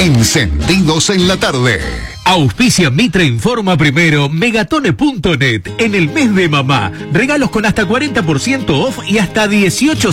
Encendidos en la tarde. Auspicia Mitra Informa Primero, Megatone.net. En el mes de mamá, regalos con hasta 40% off y hasta 18